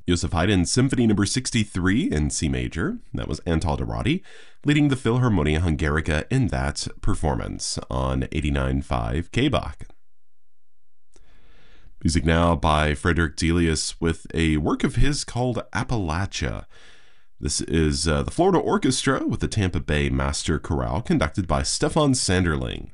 Joseph Haydn Symphony No. 63 in C major. That was Antal Dorati leading the Philharmonia Hungarica in that performance on 89.5 K-Bach. Music now by Frederick Delius with a work of his called Appalachia. This is the Florida Orchestra with the Tampa Bay Master Chorale conducted by Stefan Sanderling.